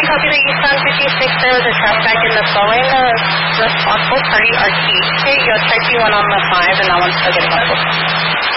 copy the Eastbound 56. There was a truck back in the flowing. Responsible party RT. Okay, you'll check you one on the 5, and that one's still getting up.